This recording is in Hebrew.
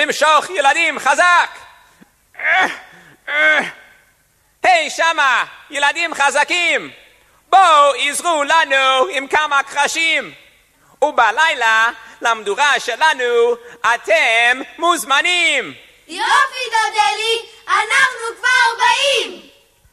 למשוך ילדים חזק. היי שמה, ילדים חזקים, בואו עזרו לנו עם כמה קרשים. ובלילה למדורה שלנו אתם מוזמנים. יופי דודלי, אנחנו כבר באים.